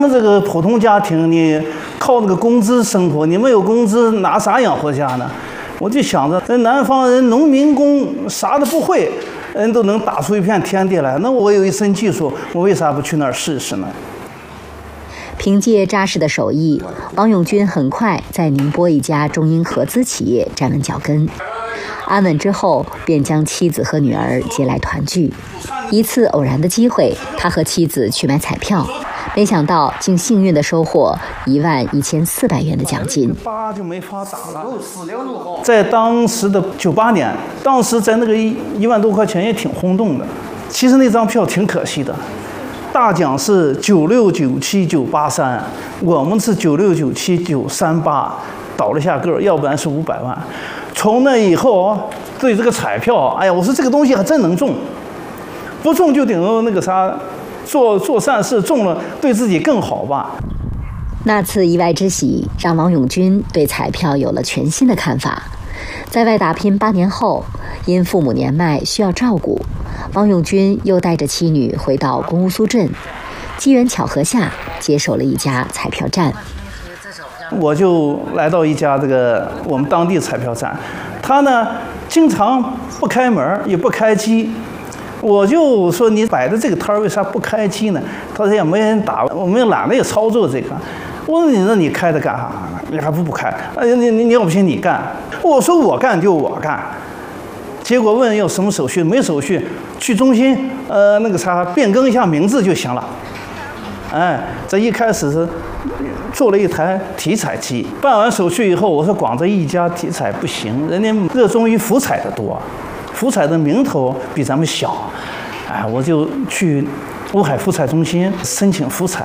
我们这个普通家庭，你靠这个工资生活，你没有工资拿啥养活家呢？我就想着，这南方人农民工啥都不会，人都能打出一片天地来。那我有一身技术，我为啥不去那儿试试呢？ 凭借扎实的手艺，王永军很快在宁波一家中英合资企业站稳脚跟。安稳之后，便将妻子和女儿接来团聚。一次偶然的机会，他和妻子去买彩票，没想到竟幸运地收获11400元的奖金。 就没法打了。在当时的98年，当时在那个1万多块钱也挺轰动的。其实那张票挺可惜的，大奖是9697983，我们是9697938，倒了下个，要不然是500万。从那以后，对这个彩票，哎呀，我说这个东西还真能中，不中就等于那个啥，做善事，中了对自己更好吧。 那次意外之喜让王永军对彩票有了全新的看法。在外打拼8年后，因父母年迈需要照顾，王永军又带着妻女回到公乌苏镇，机缘巧合下接手了一家彩票站。 我就来到一家这个我们当地彩票站，他呢经常不开门也不开机，我就说你摆的这个摊儿为啥不开机呢？他说也没人打，我们懒得也操作这个。我说你开着干啥？你还不开？你要不行你干。我说我干就我干。结果问要什么手续，没手续，去中心那个啥变更一下名字就行了。哎，这一开始是做了一台体彩机，办完手续以后，我说光这一家体彩不行，人家热衷于福彩的多，福彩的名头比咱们小，哎，我就去乌海福彩中心申请福彩。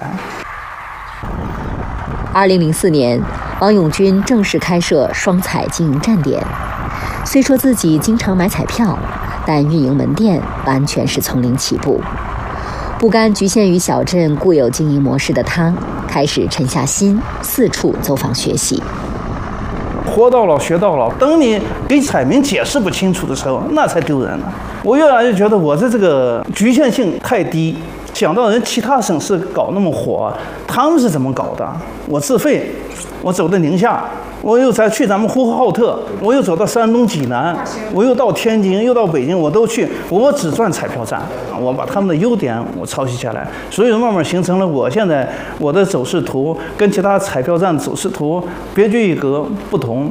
2004年，王永军正式开设双彩经营站点。虽说自己经常买彩票，但运营门店完全是从零起步。不甘局限于小镇固有经营模式的他，开始沉下心，四处走访学习。 活到老学到老，等你给彩民解释不清楚的时候，那才丢人了。我越来越觉得我的这个局限性太低。想到人其他省市搞那么火，他们是怎么搞的？我自费，我走到宁夏，我又再去咱们呼和浩特，我又走到山东济南，我又到天津，又到北京，我都去。我只赚彩票站，我把他们的优点我抄袭下来，所以慢慢形成了我现在我的走势图跟其他彩票站走势图别具一格不同。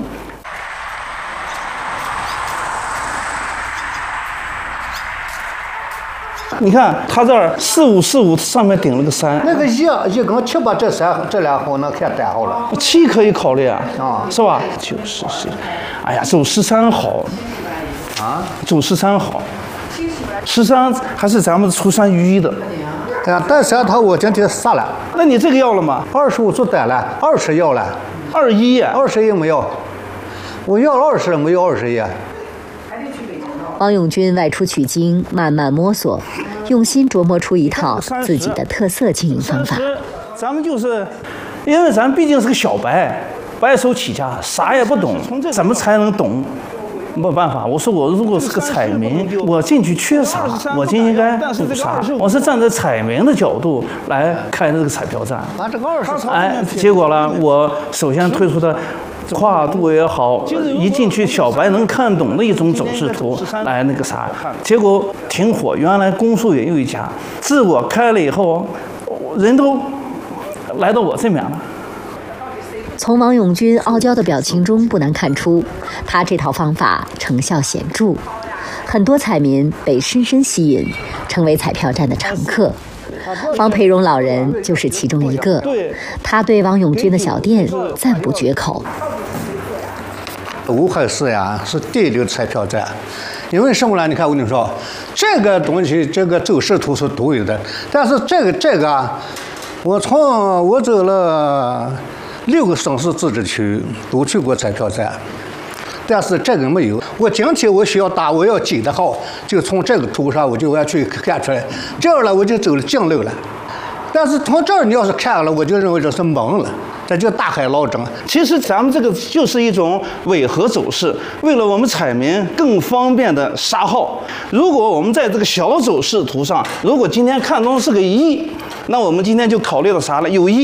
你看，他这儿4545上面顶了个3， 那个一共7把这2号能看单号了 ，7可以考虑啊，是吧？90，哎呀，走13好啊，走13好，13还是咱们出山鱼的。 但3套我今天杀了。 那你这个要了吗 ？25做单了，20要了 ，21 没有，我要了20，没有21。 王永军外出取经，慢慢摸索，用心琢磨出一套自己的特色经营方法。 咱们就是，因为咱毕竟是个小白手起家，啥也不懂，怎么才能懂？没办法，我说我如果是个彩民，我进去缺啥，我就应该补啥。我是站在彩民的角度来开这个彩票站。哎，结果呢，我首先推出的跨度也好，一进去小白能看懂的一种走势图来那个啥，结果挺火。原来公数也有一家，自我开了以后，人都来到我这边了。 从王永军傲娇的表情中不难看出，他这套方法成效显著，很多彩民被深深吸引，成为彩票站的常客。王培荣老人就是其中一个，他对王永军的小店赞不绝口。 乌海市呀是第一流彩票站，因为什么呢？你看我跟你说，这个东西这个走势图是独有的，但是这个啊，我走了6个省市自治区都去过彩票站，但是这个没有。我今天我需要打，我要记得好，就从这个图上我就要去看出来，这样了我就走了近路了。但是从这儿你要是看了，我就认为这是蒙了，这就大海捞针。 其实咱们这个就是一种伪合走势，为了我们彩民更方便的杀号。如果我们在这个小走势图上，如果今天看中是个1， 那我们今天就考虑到啥了？有一